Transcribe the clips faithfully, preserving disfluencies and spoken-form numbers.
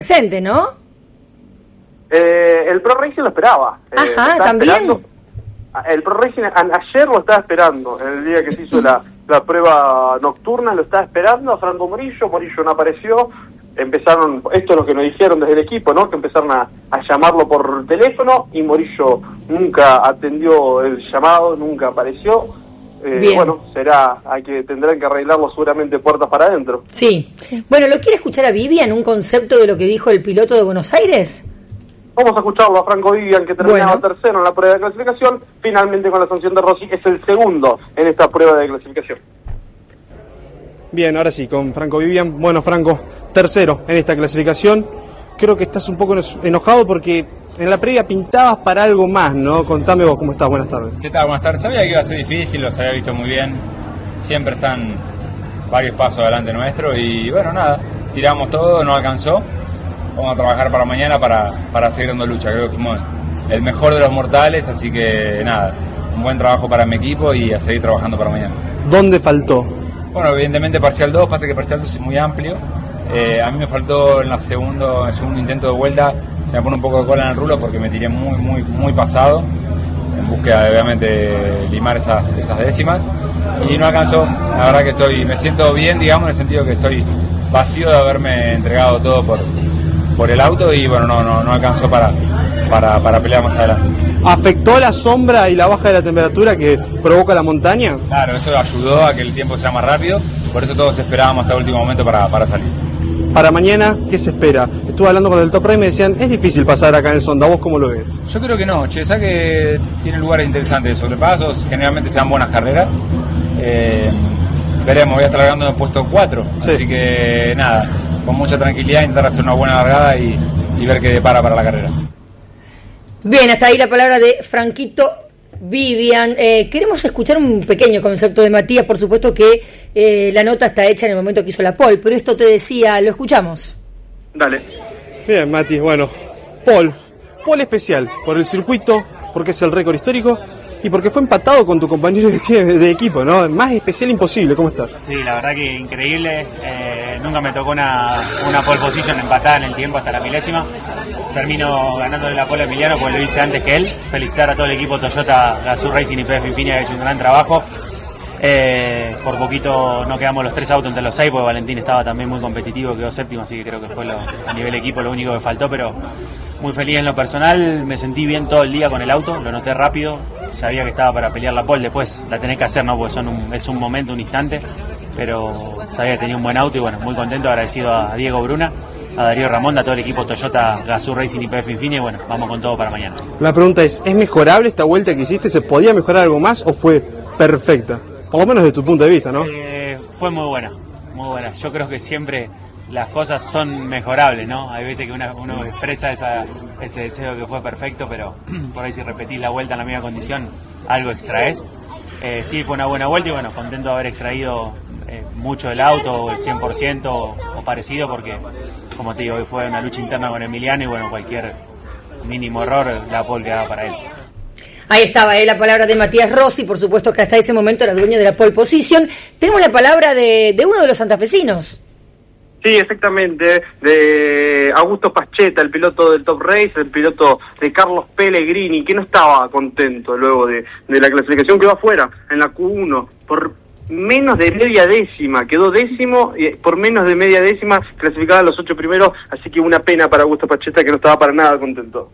presente, ¿no? Eh, el Pro Racing lo esperaba. Eh, Ajá, lo ¿también? Esperando. El Pro Racing a, ayer lo estaba esperando, en el día que se hizo la, la prueba nocturna, lo estaba esperando a Franco Morillo. Morillo no apareció. Empezaron, esto es lo que nos dijeron desde el equipo, ¿no? Que empezaron a, a llamarlo por teléfono y Morillo nunca atendió el llamado, nunca apareció. Eh, bueno, será, hay que tendrán que arreglarlo seguramente puertas para adentro. Sí. Bueno, ¿lo quiere escuchar a Vivian, un concepto de lo que dijo el piloto de Buenos Aires? Vamos a escucharlo a Franco Vivian, que terminaba Bueno. tercero en la prueba de clasificación. Finalmente, con la sanción de Rossi, es el segundo en esta prueba de clasificación. Bien, ahora sí, con Franco Vivian. Bueno, Franco, tercero en esta clasificación. Creo que estás un poco enojado porque en la previa pintabas para algo más, ¿no? Contame vos, ¿cómo estás? Buenas tardes. ¿Qué tal? Buenas tardes. Sabía que iba a ser difícil, los había visto muy bien. Siempre están varios pasos adelante nuestro y bueno, nada, tiramos todo, no alcanzó. Vamos a trabajar para mañana para, para seguir dando lucha. Creo que fuimos el mejor de los mortales, así que nada, un buen trabajo para mi equipo y a seguir trabajando para mañana. ¿Dónde faltó? Bueno, evidentemente parcial dos, pasa que parcial dos es muy amplio. Eh, a mí me faltó en, la segundo, en el segundo intento de vuelta, se me pone un poco de cola en el rulo porque me tiré muy, muy, muy pasado, en búsqueda de obviamente limar esas, esas décimas, y no alcanzó. La verdad que estoy, me siento bien, digamos, en el sentido que estoy vacío de haberme entregado todo por, por el auto y bueno, no, no, no alcanzó para, para, para pelear más adelante. ¿Afectó la sombra y la baja de la temperatura que provoca la montaña? Claro, eso ayudó a que el tiempo sea más rápido, por eso todos esperábamos hasta el último momento para, para salir. Para mañana, ¿qué se espera? Estuve hablando con el Top Race y me decían, es difícil pasar acá en el Sonda, ¿vos cómo lo ves? Yo creo que no, che, sabes que tiene lugares interesantes de sobrepasos, generalmente se dan buenas carreras. Eh, veremos, voy a estar largando en el puesto cuatro, sí. Así que nada, con mucha tranquilidad intentar hacer una buena largada y, y ver qué depara para la carrera. Bien, hasta ahí la palabra de Franquito Vivian. Eh, queremos escuchar un pequeño concepto de Matías, por supuesto que eh, la nota está hecha en el momento que hizo la pole, pero esto te decía, lo escuchamos. Dale. Bien, Mati, bueno, pole, pole especial, por el circuito, porque es el récord histórico y porque fue empatado con tu compañero de, de equipo, ¿no? Más especial imposible, ¿cómo estás? Sí, la verdad que increíble, eh, nunca me tocó una, una pole position empatada en el tiempo hasta la milésima. Termino ganándole la pole a Emiliano porque lo hice antes que él. Felicitar a todo el equipo Toyota, Gazoo Racing y P F Infinia que ha hecho un gran trabajo. Eh, por poquito no quedamos los tres autos entre los seis porque Valentín estaba también muy competitivo, quedó séptimo, así que creo que fue lo, a nivel equipo lo único que faltó, pero muy feliz en lo personal, me sentí bien todo el día con el auto, lo noté rápido, sabía que estaba para pelear la pole, después la tenés que hacer, ¿no? Porque son un, es un momento, un instante, pero sabía que tenía un buen auto y bueno, muy contento, agradecido a Diego Bruna, a Darío Ramón, a todo el equipo Toyota, Gazoo Racing y P F Infinia y bueno, vamos con todo para mañana. La pregunta es, ¿es mejorable esta vuelta que hiciste? ¿Se podía mejorar algo más o fue perfecta? Por lo menos desde tu punto de vista, ¿no? Eh, fue muy buena, muy buena. Yo creo que siempre las cosas son mejorables, ¿no? Hay veces que una, uno expresa esa, ese deseo que fue perfecto, pero por ahí si repetís la vuelta en la misma condición, algo extraes. Eh, sí, fue una buena vuelta y bueno, contento de haber extraído eh, mucho del auto, o el cien por ciento o, o parecido, porque como te digo, hoy fue una lucha interna con Emiliano y bueno, cualquier mínimo error la pole quedaba para él. Ahí estaba eh, la palabra de Matías Rossi, por supuesto que hasta ese momento era dueño de la pole position. Tenemos la palabra de, de uno de los santafesinos. Sí, exactamente, de Augusto Pacheta, el piloto del Top Race, el piloto de Carlos Pellegrini, que no estaba contento luego de, de la clasificación, quedó afuera en la Q uno por menos de media décima, quedó décimo y por menos de media décima clasificaba a los ocho primeros, así que una pena para Augusto Pacheta que no estaba para nada contento.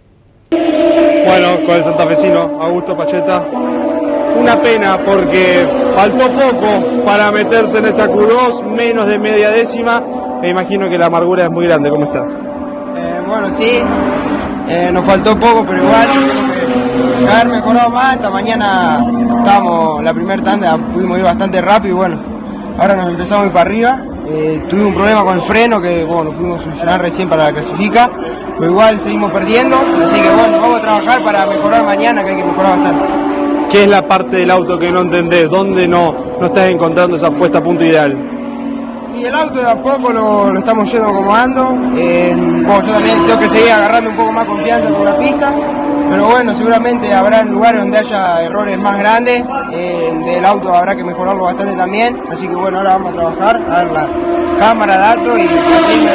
Bueno, con el santafesino Augusto Pacheta, una pena porque faltó poco para meterse en esa Q dos, menos de media décima, me imagino que la amargura es muy grande. ¿Cómo estás? Eh, bueno, sí, eh, nos faltó poco, pero igual creo que haber mejorado más. Esta mañana estábamos, la primera tanda pudimos ir bastante rápido y bueno, ahora nos empezamos a ir para arriba. Eh, tuvimos un problema con el freno que bueno, lo pudimos solucionar recién para la clasifica, pero igual seguimos perdiendo, así que bueno, vamos a trabajar para mejorar mañana, que hay que mejorar bastante. ¿Qué es la parte del auto que no entendés? ¿Dónde no, no estás encontrando esa puesta a punto ideal? Y el auto de a poco lo, lo estamos yendo acomodando, eh, bueno, yo también tengo que seguir agarrando un poco más confianza por la pista, pero bueno, seguramente habrá lugares donde haya errores más grandes, eh, del auto habrá que mejorarlo bastante también, así que bueno, ahora vamos a trabajar, a ver la cámara, datos y así